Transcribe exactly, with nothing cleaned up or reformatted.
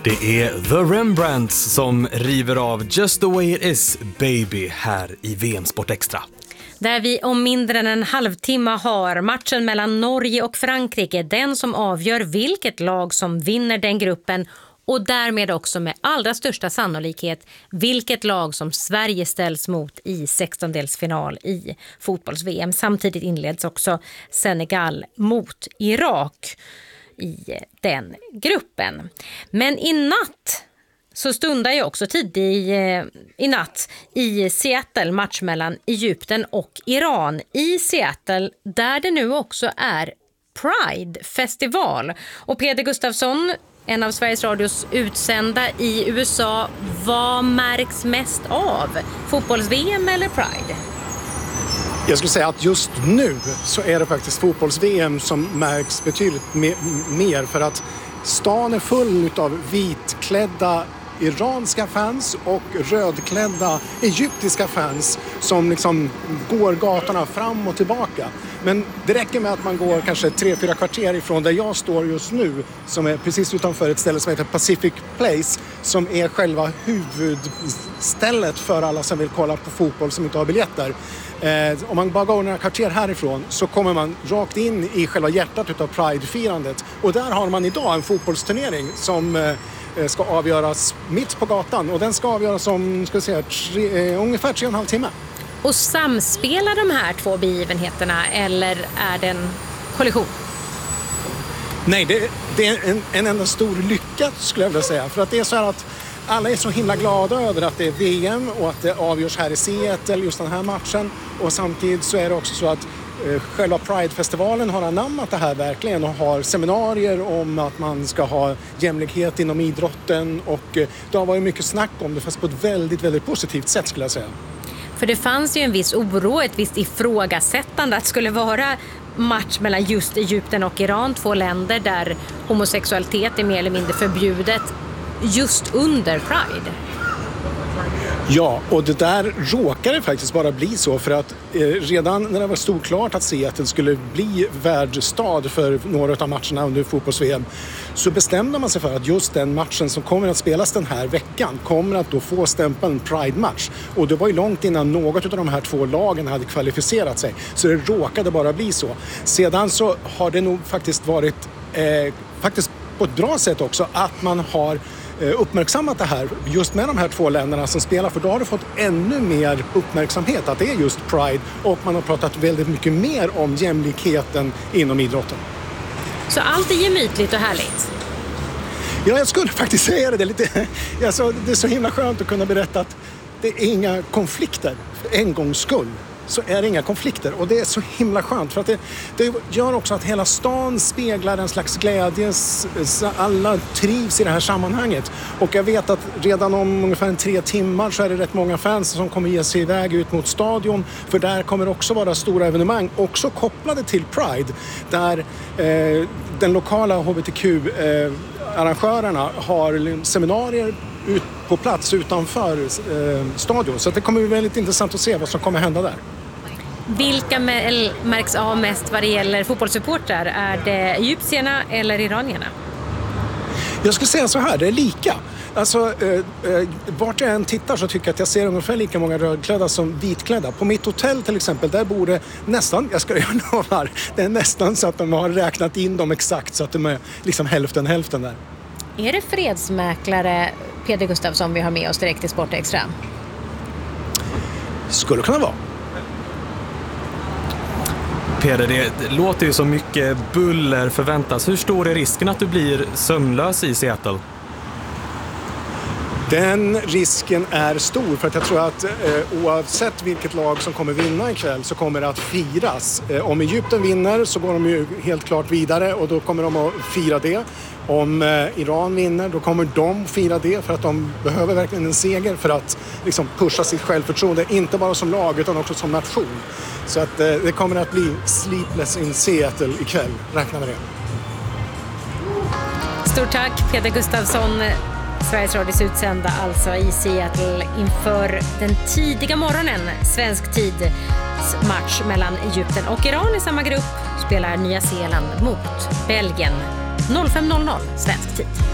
Det är The Rembrandts som river av Just the way it is, baby, här i V M Sport Extra. Där vi om mindre än en halvtimme har matchen mellan Norge och Frankrike, den som avgör vilket lag som vinner den gruppen och därmed också med allra största sannolikhet vilket lag som Sverige ställs mot i sextondelsfinal i fotbolls-V M. Samtidigt inleds också Senegal mot Irak i den gruppen. Men i natt så stundar ju också tid i, i natt i Seattle match mellan Egypten och Iran. I Seattle där det nu också är Pride-festival. Och Peder Gustafsson, en av Sveriges Radios utsända i U S A, vad märks mest av? Fotbolls-V M eller Pride? Jag skulle säga att just nu så är det faktiskt fotbolls-V M som märks betydligt mer, för att stan är full av vitklädda iranska fans och rödklädda egyptiska fans som liksom går gatorna fram och tillbaka. Men det räcker med att man går kanske tre, fyra kvarter ifrån där jag står just nu, som är precis utanför ett ställe som heter Pacific Place, som är själva huvudstället för alla som vill kolla på fotboll som inte har biljetter. Eh, om man bara går några kvarter härifrån så kommer man rakt in i själva hjärtat utav Pride-firandet. Och där har man idag en fotbollsturnering som eh, ska avgöras mitt på gatan. Och den ska avgöras om ska säga, tre, eh, ungefär tre och en halv timme. Och samspelar de här två begivenheterna eller är det en kollision? Nej, det, det är en, en enda stor lycka skulle jag vilja säga. För att det är så här att alla är så himla glada över att det är V M och att det avgörs här i Seattle, just den här matchen. Och samtidigt så är det också så att eh, själva Pride-festivalen har anammat det här verkligen och har seminarier om att man ska ha jämlikhet inom idrotten. Och eh, det har varit mycket snack om det, fast på ett väldigt, väldigt positivt sätt skulle jag säga. För det fanns ju en viss oro, ett visst ifrågasättande att det skulle vara match mellan just Egypten och Iran, två länder där homosexualitet är mer eller mindre förbjudet, just under Pride. Ja, och det där råkade faktiskt bara bli så, för att eh, redan när det var stort klart att Seattle skulle bli värdstad för några av matcherna under fotbolls-V M, så bestämde man sig för att just den matchen som kommer att spelas den här veckan kommer att då få stämpeln Pride-match. Och det var ju långt innan något av de här två lagen hade kvalificerat sig, så det råkade bara bli så. Sedan så har det nog faktiskt varit eh, faktiskt på ett bra sätt också att man har uppmärksammat det här just med de här två länderna som spelar, för då har det fått ännu mer uppmärksamhet att det är just Pride, och man har pratat väldigt mycket mer om jämlikheten inom idrotten. Så allt är gemytligt och härligt? Ja, jag skulle faktiskt säga det. Det är, lite, alltså, det är så himla skönt att kunna berätta att det är inga konflikter för en gångs skull. Så är det inga konflikter, och det är så himla skönt, för att det, det gör också att hela stan speglar en slags glädje, alla trivs i det här sammanhanget. Och jag vet att redan om ungefär en tre timmar så är det rätt många fans som kommer ge sig iväg ut mot stadion, för där kommer också vara stora evenemang också kopplade till Pride, där eh, den lokala H B T Q-arrangörerna eh, har seminarier ut på plats utanför eh, stadion. Så det kommer bli väldigt intressant att se vad som kommer hända där. Vilka märks av mest vad det gäller fotbollssupportrar? Är det egyptierna eller iranierna? Jag skulle säga så här, det är lika. Alltså, eh, eh, vart jag än tittar så tycker jag att jag ser ungefär lika många rödklädda som vitklädda. På mitt hotell till exempel, där bor det nästan, jag ska göra några, det är nästan så att de har räknat in dem exakt så att de är liksom hälften hälften där. Är det fredsmäklare Peder Gustafsson vi har med oss direkt i Sport Extra? Skulle kunna vara. Peder, det låter ju så mycket buller förväntas. Hur stor är risken att du blir sömnlös i Seattle? Den risken är stor, för att jag tror att eh, oavsett vilket lag som kommer vinna ikväll så kommer det att firas. Eh, om Egypten vinner så går de ju helt klart vidare, och då kommer de att fira det. Om eh, Iran vinner, då kommer de fira det, för att de behöver verkligen en seger för att liksom, pusha sitt självförtroende, inte bara som lag utan också som nation. Så att eh, det kommer att bli sleepless in Seattle ikväll, räkna med det. Stort tack Peder Gustafsson, Sveriges Radios utsända alltså i Seattle inför den tidiga morgonen, svensk tid, match mellan Egypten och Iran. I samma grupp spelar Nya Zeeland mot Belgien. noll fem noll noll svensk tid.